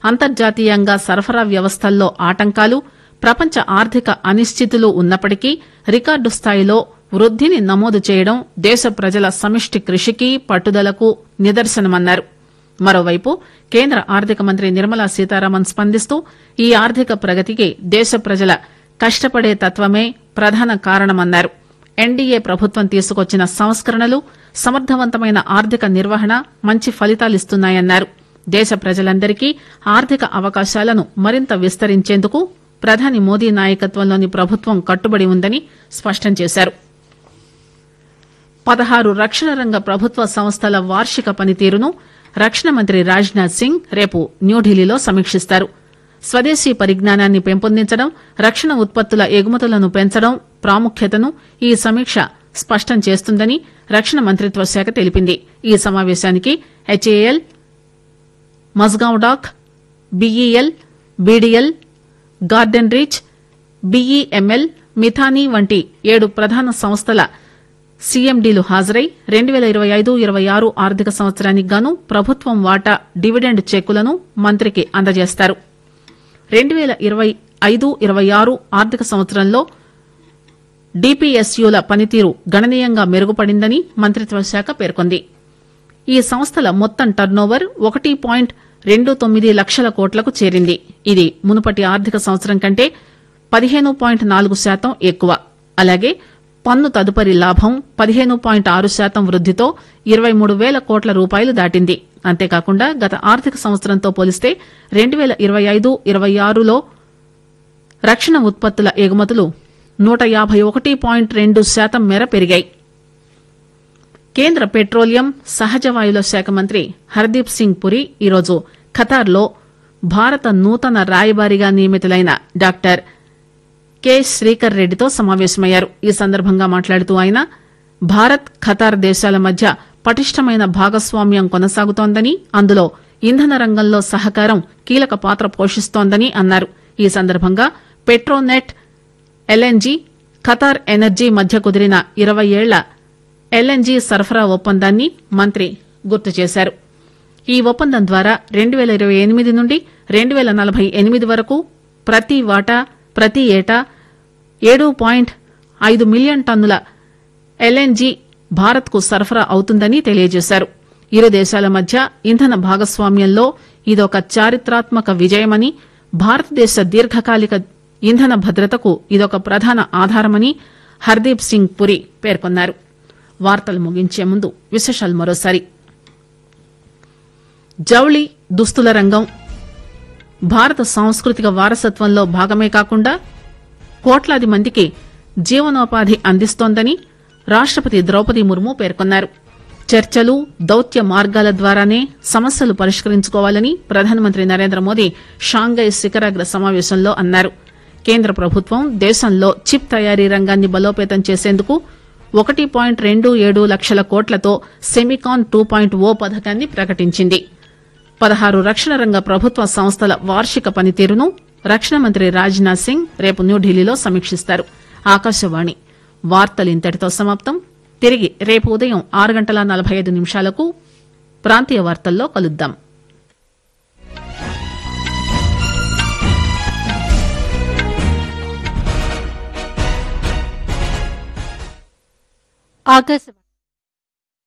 అంతర్జాతీయంగా సరఫరా వ్యవస్థల్లో ఆటంకాలు, ప్రపంచ ఆర్థిక అనిశ్చితులు ఉన్నప్పటికీ రికార్డు స్థాయిలో వృద్దిని నమోదు చేయడం దేశ ప్రజల సమిష్టి కృషికి, పట్టుదలకు నిదర్శనమన్నారు. మరోవైపు కేంద్ర ఆర్థిక మంత్రి నిర్మలా సీతారామన్ స్పందిస్తూ ఈ ఆర్థిక ప్రగతికి దేశ ప్రజల కష్టపడే తత్వమే ప్రధాన కారణమన్నారు. ఎన్డీఏ ప్రభుత్వం తీసుకొచ్చిన సంస్కరణలు, సమర్థవంతమైన ఆర్థిక నిర్వహణ మంచి ఫలితాలిస్తున్నాయన్నారు. దేశ ప్రజలందరికీ ఆర్థిక అవకాశాలను మరింత విస్తరించేందుకు ప్రధాని మోదీ నాయకత్వంలోని ప్రభుత్వం కట్టుబడి ఉందని స్పష్టం చేశారు. 16 రక్షణ రంగ ప్రభుత్వ సంస్థల వార్షిక పనితీరును రక్షణ మంత్రి రాజ్ నాథ్ సింగ్ రేపు న్యూఢిల్లీలో సమీక్షిస్తారు. స్వదేశీ పరిజ్ఞానాన్ని పెంపొందించడం, రక్షణ ఉత్పత్తుల ఎగుమతులను పెంచడం ప్రాముఖ్యతను ఈ సమీక్ష స్పష్టం చేస్తుందని రక్షణ మంత్రిత్వ శాఖ తెలిపింది. ఈ సమావేశానికి HAL, Mazagon dock, BEL, BDL, garden reach, BEML, Midhani వంటి 7 ప్రధాన సంస్థల సీఎండీలు హాజరై 2025-26 ఆర్థిక సంవత్సరానికి గాను ప్రభుత్వం వాటా డివిడెండ్ చెక్కులను మంత్రికి అందజేస్తారు. 2025-26 ఆర్థిక సంవత్సరంలో డీపీఎస్యూల పనితీరు గణనీయంగా మెరుగుపడిందని మంత్రిత్వ శాఖ పేర్కొంది. ఈ సంస్థల మొత్తం టర్నోవర్ 1.29 లక్షల కోట్లకు చేరింది. ఇది మునుపటి ఆర్థిక సంవత్సరం కంటే 15.4% ఎక్కువ. అలాగే పన్ను తదుపరి లాభం 15.6% వృద్దితో 23,000 కోట్ల రూపాయలు దాటింది. అంతేకాకుండా గత ఆర్థిక సంవత్సరంతో పోలిస్తే 2025-26లో రక్షణ ఉత్పత్తుల ఎగుమతులు 151.2% మేర పెరిగాయి. కేంద్ర పెట్రోలియం, సహజ వాయువుల శాఖ మంత్రి హర్దీప్ సింగ్ పురి ఈరోజు ఖతార్లో భారత నూతన రాయబారిగా నియమితులైన డాక్టర్ కె శ్రీకర్ రెడ్డితో సమావేశమయ్యారు. ఈ సందర్భంగా మాట్లాడుతూ ఆయన భారత్, ఖతార్ దేశాల మధ్య పటిష్టమైన భాగస్వామ్యం కొనసాగుతోందని, అందులో ఇంధన రంగంలో సహకారం కీలక పాత్ర పోషిస్తోందని అన్నారు. ఈ సందర్భంగా పెట్రోనెట్, ఎల్ఎన్జీ, ఖతార్ ఎనర్జీ మధ్య కుదిరిన 20 ఏళ్ల ఎల్ఎన్జీ సరఫరా ఒప్పందాన్ని మంత్రి గుర్తు చేశారు. ఈ ఒప్పందం ద్వారా 2028 నుండి 2048 వరకు ప్రతి ఏటా 7.5 మిలియన్ టన్నుల ఎల్ఎన్జీ భారత్ కు సరఫరా అవుతుందని తెలియజేశారు. ఇరు దేశాల మధ్య ఇంధన భాగస్వామ్యంలో ఇదొక చారిత్రాత్మక విజయమని, భారతదేశ దీర్ఘకాలిక ఇంధన భద్రతకు ఇదొక ప్రధాన ఆధారమని హర్దీప్ సింగ్ పురి పేర్కొన్నారు. వార్తలు ముగించే ముందు విశేషాలు మరోసారి. జౌళి, దుస్తుల రంగం భారత సాంస్కృతిక వారసత్వంలో భాగమే కాకుండా కోట్లాది మందికి జీవనోపాధి అందిస్తోందని రాష్టపతి ద్రౌపది ముర్ము పేర్కొన్నారు. చర్చలు, దౌత్య మార్గాల ద్వారానే సమస్యలు పరిష్కరించుకోవాలని ప్రధానమంత్రి నరేంద్ర మోదీ షాంఘై శిఖరాగ్ర సమావేశంలో అన్నారు. కేంద్ర ప్రభుత్వం దేశంలో చిప్ తయారీ రంగాన్ని బలోపేతం చేసేందుకు 1.27 లక్షల కోట్లతో సెమికాన్ 2.0 పథకాన్ని ప్రకటించింది. 16 రక్షణ రంగ ప్రభుత్వ సంస్థల వార్షిక పనితీరును రక్షణ మంత్రి రాజ్ నాథ్ సింగ్ రేపు న్యూఢిల్లీలో సమీక్షిస్తారు. ఆకాశవాణి వార్తలు ఇంతటితో సమాప్తం. తిరిగి రేపు ఉదయం 6:45 ప్రాంతీయ వార్తల్లో కలుద్దాం. ఆకాశవాణి